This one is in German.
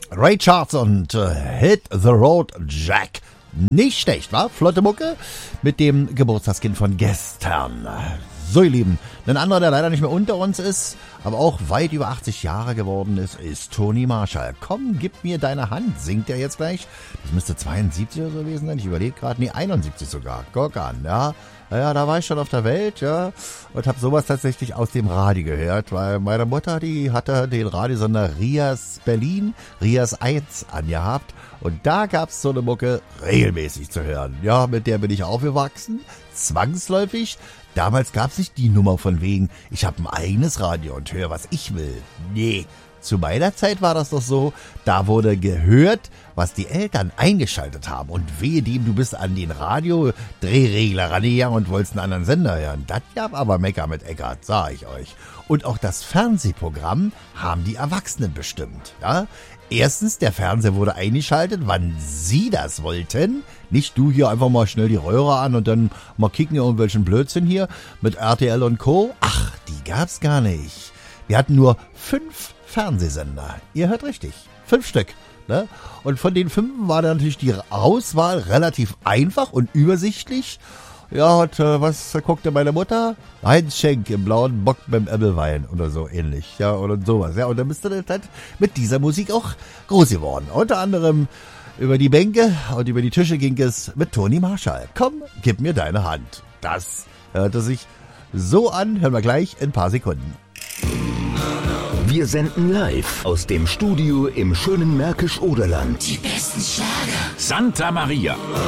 Ray Charles und Hit the Road Jack. Nicht schlecht, wa? Flotte Mucke mit dem Geburtstagskind von gestern. So, ihr Lieben, ein anderer, der leider nicht mehr unter uns ist, aber auch weit über 80 Jahre geworden ist Tony Marshall. Komm, gib mir deine Hand, singt er jetzt gleich. Das müsste 72 oder so gewesen sein, ich überlege gerade. Nee, 71 sogar, guck an, ja. Ja, da war ich schon auf der Welt, ja, und habe sowas tatsächlich aus dem Radio gehört, weil meine Mutter, die hatte den Radiosender Rias Berlin, Rias 1 angehabt, und da gab's so eine Mucke regelmäßig zu hören. Ja, mit der bin ich aufgewachsen, zwangsläufig. Damals gab's nicht die Nummer von wegen, ich habe ein eigenes Radio und höre, was ich will. Nee. Zu meiner Zeit war das doch so, da wurde gehört, was die Eltern eingeschaltet haben. Und wehe dem, du bist an den Radio-Drehregler rangegangen und wolltest einen anderen Sender hören. Das gab aber Mecker mit Eckart, sag ich euch. Und auch das Fernsehprogramm haben die Erwachsenen bestimmt. Ja? Erstens, der Fernseher wurde eingeschaltet, wann sie das wollten. Nicht du hier einfach mal schnell die Röhre an und dann mal kicken irgendwelchen Blödsinn hier mit RTL und Co. Ach, die gab's gar nicht. Wir hatten nur 5 Fernsehsender. Ihr hört richtig. 5 Stück. Ne? Und von den 5 war dann natürlich die Auswahl relativ einfach und übersichtlich. Ja, und was guckte meine Mutter? Heinz Schenk im blauen Bock beim Ebbelwein oder so ähnlich. Ja, oder sowas. Ja, und dann bist du halt mit dieser Musik auch groß geworden. Unter anderem über die Bänke und über die Tische ging es mit Tony Marshall. Komm, gib mir deine Hand. Das hörte sich so an. Hören wir gleich in ein paar Sekunden. Wir senden live aus dem Studio im schönen Märkisch-Oderland. Die besten Schlager. Santa Maria.